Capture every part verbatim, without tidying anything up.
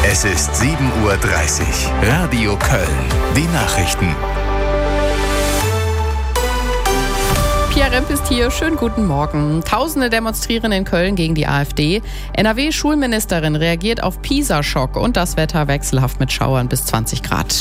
Es ist sieben Uhr dreißig. Radio Köln. Die Nachrichten. Pia Remp ist hier. Schönen guten Morgen. Tausende demonstrieren in Köln gegen die AfD. N R W-Schulministerin reagiert auf PISA-Schock und das Wetter wechselhaft mit Schauern bis zwanzig Grad.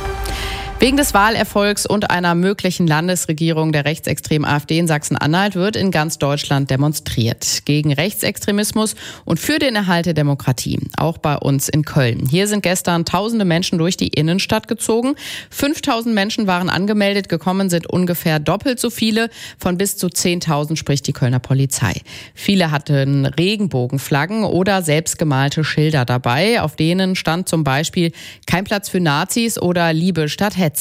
Wegen des Wahlerfolgs und einer möglichen Landesregierung der rechtsextremen AfD in Sachsen-Anhalt wird in ganz Deutschland demonstriert. Gegen Rechtsextremismus und für den Erhalt der Demokratie. Auch bei uns in Köln. Hier sind gestern tausende Menschen durch die Innenstadt gezogen. fünftausend Menschen waren angemeldet. Gekommen sind ungefähr doppelt so viele. Von bis zu zehntausend spricht die Kölner Polizei. Viele hatten Regenbogenflaggen oder selbstgemalte Schilder dabei. Auf denen stand zum Beispiel kein Platz für Nazis oder Liebe statt Hetze.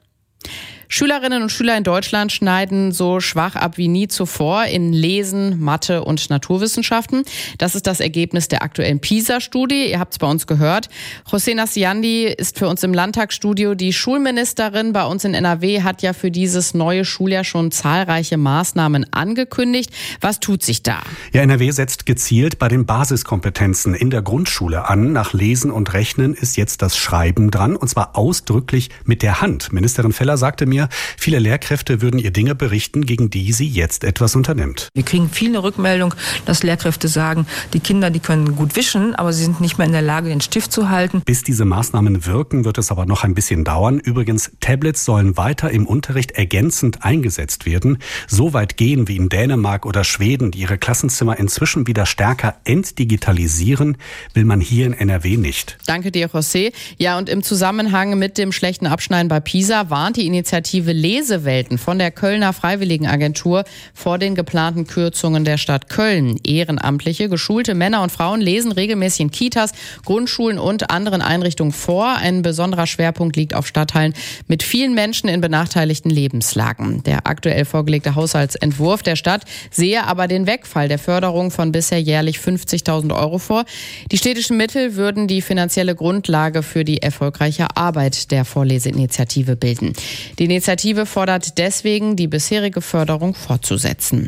Schülerinnen und Schüler in Deutschland schneiden so schwach ab wie nie zuvor in Lesen, Mathe und Naturwissenschaften. Das ist das Ergebnis der aktuellen PISA-Studie. Ihr habt es bei uns gehört. José Nassiandi ist für uns im Landtagsstudio. Die Schulministerin bei uns in N R W hat ja für dieses neue Schuljahr schon zahlreiche Maßnahmen angekündigt. Was tut sich da? Ja, N R W setzt gezielt bei den Basiskompetenzen in der Grundschule an. Nach Lesen und Rechnen ist jetzt das Schreiben dran, und zwar ausdrücklich mit der Hand. Ministerin Feller sagte mir, viele Lehrkräfte würden ihr Dinge berichten, gegen die sie jetzt etwas unternimmt. Wir kriegen viele Rückmeldung, dass Lehrkräfte sagen, die Kinder, die können gut wischen, aber sie sind nicht mehr in der Lage, den Stift zu halten. Bis diese Maßnahmen wirken, wird es aber noch ein bisschen dauern. Übrigens, Tablets sollen weiter im Unterricht ergänzend eingesetzt werden. So weit gehen wie in Dänemark oder Schweden, die ihre Klassenzimmer inzwischen wieder stärker entdigitalisieren, will man hier in N R W nicht. Danke dir, José. Ja, und im Zusammenhang mit dem schlechten Abschneiden bei PISA warnt die Initiative Lesewelten von der Kölner Freiwilligenagentur vor den geplanten Kürzungen der Stadt Köln. Ehrenamtliche, geschulte Männer und Frauen lesen regelmäßig in Kitas, Grundschulen und anderen Einrichtungen vor. Ein besonderer Schwerpunkt liegt auf Stadtteilen mit vielen Menschen in benachteiligten Lebenslagen. Der aktuell vorgelegte Haushaltsentwurf der Stadt sehe aber den Wegfall der Förderung von bisher jährlich fünfzigtausend Euro vor. Die städtischen Mittel würden die finanzielle Grundlage für die erfolgreiche Arbeit der Vorleseinitiative bilden. Die Initiative fordert deswegen, die bisherige Förderung fortzusetzen.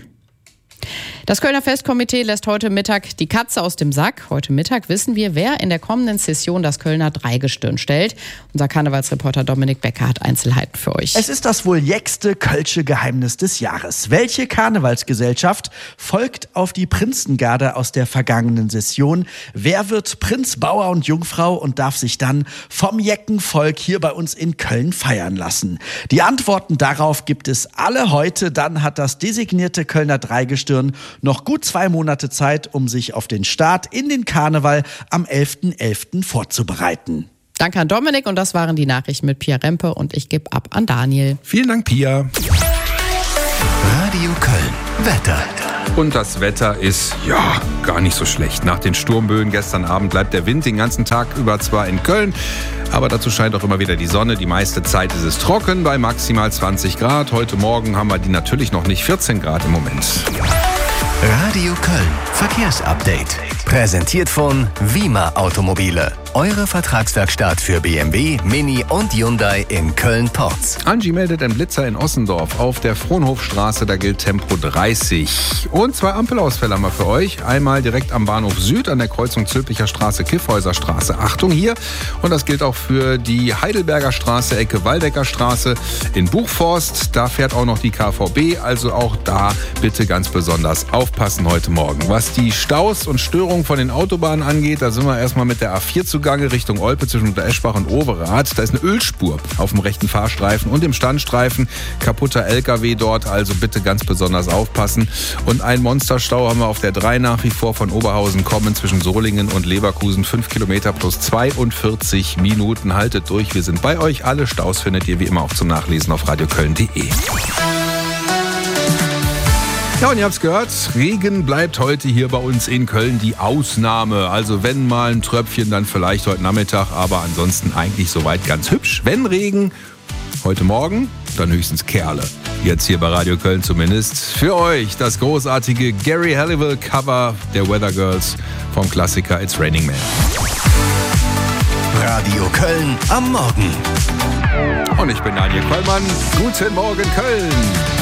Das Kölner Festkomitee lässt heute Mittag die Katze aus dem Sack. Heute Mittag wissen wir, wer in der kommenden Session das Kölner Dreigestirn stellt. Unser Karnevalsreporter Dominik Becker hat Einzelheiten für euch. Es ist das wohl jäckste kölsche Geheimnis des Jahres. Welche Karnevalsgesellschaft folgt auf die Prinzengarde aus der vergangenen Session? Wer wird Prinz, Bauer und Jungfrau und darf sich dann vom Jeckenvolk hier bei uns in Köln feiern lassen? Die Antworten darauf gibt es alle heute. Dann hat das designierte Kölner Dreigestirn noch gut zwei Monate Zeit, um sich auf den Start in den Karneval am elften elften vorzubereiten. Danke an Dominik, und das waren die Nachrichten mit Pia Rempe, und ich gebe ab an Daniel. Vielen Dank, Pia. Radio Köln. Wetter. Und das Wetter ist, ja, gar nicht so schlecht. Nach den Sturmböen gestern Abend bleibt der Wind den ganzen Tag über zwar in Köln, aber dazu scheint auch immer wieder die Sonne. Die meiste Zeit ist es trocken bei maximal zwanzig Grad. Heute Morgen haben wir die natürlich noch nicht, vierzehn Grad im Moment. Radio Köln. Verkehrsupdate. Präsentiert von Wima Automobile. Eure Vertragswerkstatt für B M W, Mini und Hyundai in Köln-Porz. Angie meldet einen Blitzer in Ossendorf auf der Frohnhofstraße. Da gilt Tempo dreißig. Und zwei Ampelausfälle haben wir für euch. Einmal direkt am Bahnhof Süd an der Kreuzung Zülpicher Straße, Kiffhäuser Straße. Achtung hier. Und das gilt auch für die Heidelberger Straße, Ecke Waldecker Straße in Buchforst. Da fährt auch noch die K V B. Also auch da bitte ganz besonders aufpassen heute Morgen. Was die Staus und Störungen von den Autobahnen angeht, da sind wir erstmal mit der A vier zugange Richtung Olpe zwischen Untereschbach und Overath. Da ist eine Ölspur auf dem rechten Fahrstreifen und im Standstreifen. Kaputter L K W dort, also bitte ganz besonders aufpassen. Und einen Monsterstau haben wir auf der drei nach wie vor von Oberhausen kommen zwischen Solingen und Leverkusen. fünf Kilometer plus zweiundvierzig Minuten. Haltet durch, wir sind bei euch. Alle Staus findet ihr wie immer auch zum Nachlesen auf radioköln punkt de. Ja, und ihr habt's gehört, Regen bleibt heute hier bei uns in Köln die Ausnahme. Also wenn mal ein Tröpfchen, dann vielleicht heute Nachmittag, aber ansonsten eigentlich soweit ganz hübsch. Wenn Regen, heute Morgen, dann höchstens Kerle. Jetzt hier bei Radio Köln zumindest. Für euch das großartige Gary Halliwell Cover der Weather Girls vom Klassiker It's Raining Man. Radio Köln am Morgen. Und ich bin Daniel Kollmann. Guten Morgen, Köln.